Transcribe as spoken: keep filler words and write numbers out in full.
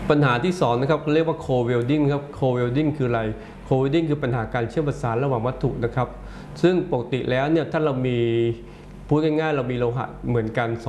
ปัญหาที่สองนะครับเรียกว่า co-welding ครับ co-welding คืออะไร co-welding คือปัญหาการเชื่อมประสานระหว่างวัตถุนะครับซึ่งปกติแล้วเนี่ยถ้าเรามีพูดง่ายๆเรามีโลหะเหมือนกัน